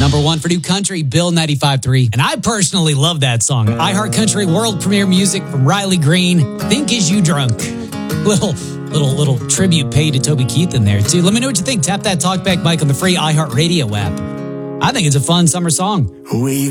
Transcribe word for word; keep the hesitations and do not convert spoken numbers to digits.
Number one for New Country, Bill ninety-five point three. And I personally love that song. iHeart Country world premiere music from Riley Green. Think Is You Drunk. Little, little, little tribute paid to Toby Keith in there, too. Let me know what you think. Tap that talkback mic on the free iHeart Radio app. I think it's a fun summer song. We